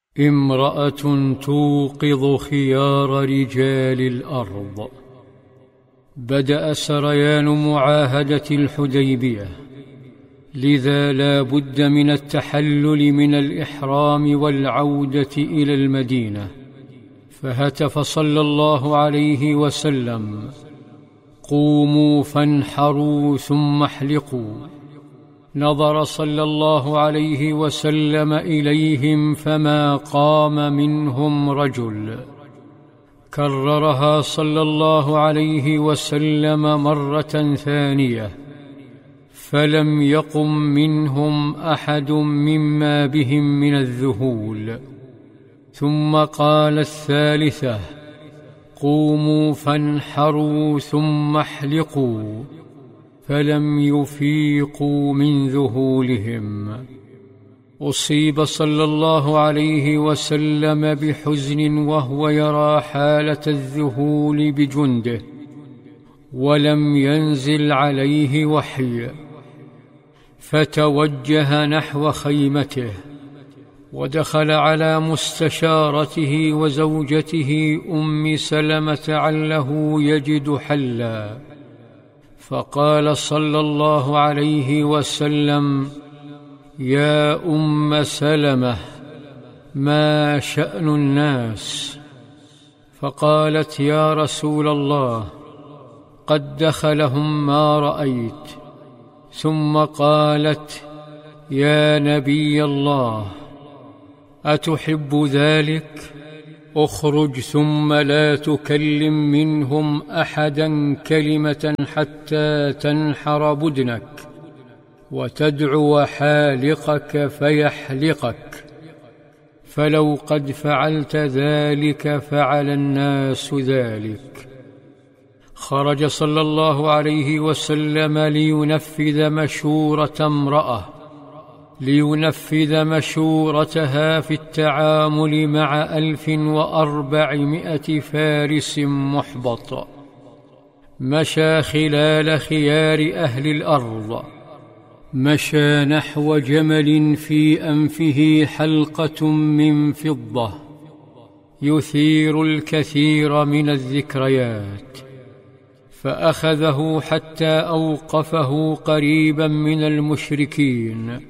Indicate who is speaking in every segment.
Speaker 1: امرأة توقظ خيار رجال الأرض. بدأ سريان معاهدة الحديبية، لذا لا بد من التحلل من الإحرام والعودة إلى المدينة. فهتف صلى الله عليه وسلم: قوموا فانحروا ثم احلقوا. نظر صلى الله عليه وسلم إليهم فما قام منهم رجل. كررها صلى الله عليه وسلم مرة ثانية، فلم يقم منهم أحد مما بهم من الذهول. ثم قال الثالثة: قوموا فانحروا ثم احلقوا، فلم يفيقوا من ذهولهم. أصيب صلى الله عليه وسلم بحزن وهو يرى حالة الذهول بجنده، ولم ينزل عليه وحي، فتوجه نحو خيمته، ودخل على مستشارته وزوجته أم سلمة عله يجد حلا. فقال صلى الله عليه وسلم: يا أم سلمة، ما شأن الناس؟ فقالت: يا رسول الله، قد دخلهم ما رأيت. ثم قالت: يا نبي الله، أتحب ذلك؟ اخرج ثم لا تكلم منهم أحدا كلمة حتى تنحر بدنك وتدعو حالقك فيحلقك، فلو قد فعلت ذلك فعل الناس ذلك. خرج صلى الله عليه وسلم لينفذ مشورتها في التعامل مع 1400 فارس محبط. مشى خلال خيار أهل الأرض، مشى نحو جمل في أنفه حلقة من فضة يثير الكثير من الذكريات، فأخذه حتى أوقفه قريبا من المشركين.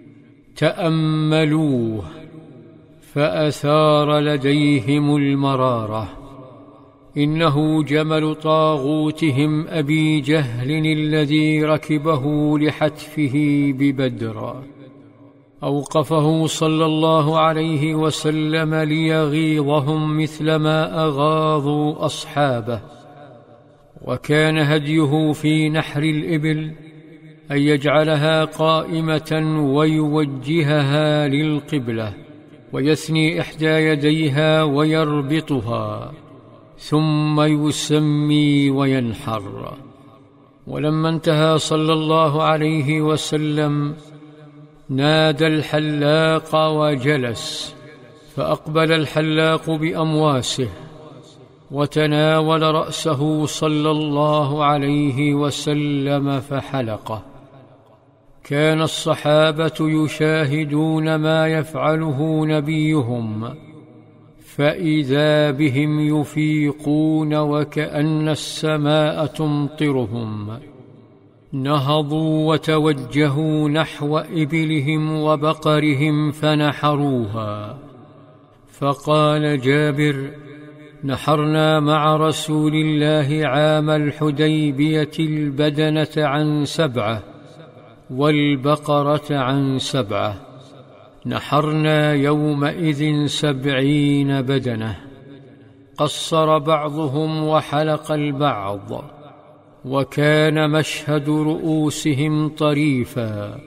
Speaker 1: تأملوه، فأثار لديهم المرارة. إنه جمل طاغوتهم أبي جهل الذي ركبه لحتفه ببدر. أوقفه صلى الله عليه وسلم ليغيظهم مثلما أغاظوا أصحابه. وكان هديه في نحر الإبل أن يجعلها قائمة ويوجهها للقبلة، ويثني إحدى يديها ويربطها، ثم يسمي وينحر. ولما انتهى صلى الله عليه وسلم نادى الحلاق وجلس، فأقبل الحلاق بأمواسه وتناول رأسه صلى الله عليه وسلم فحلقه. كان الصحابة يشاهدون ما يفعله نبيهم، فإذا بهم يفيقون وكأن السماء تمطرهم. نهضوا وتوجهوا نحو إبلهم وبقرهم فنحروها. فقال جابر: نحرنا مع رسول الله عام الحديبية البدنة عن 7 والبقرة عن 7، نحرنا يومئذ 70 بدنة. قصر بعضهم وحلق البعض، وكان مشهد رؤوسهم طريفا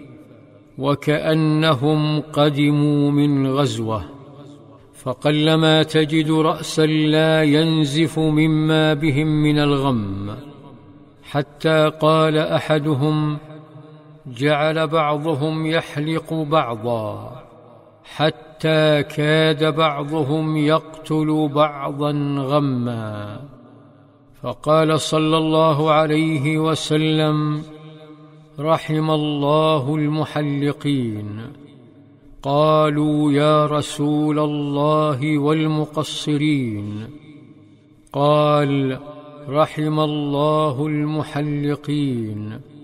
Speaker 1: وكأنهم قدموا من غزوة. فقلما تجد رأسا لا ينزف مما بهم من الغم، حتى قال أحدهم: جعل بعضهم يحلق بعضا، حتى كاد بعضهم يقتل بعضا غما. فقال صلى الله عليه وسلم: رحم الله المحلقين، قالوا: يا رسول الله، والمقصرين؟ قال: رحم الله المحلقين.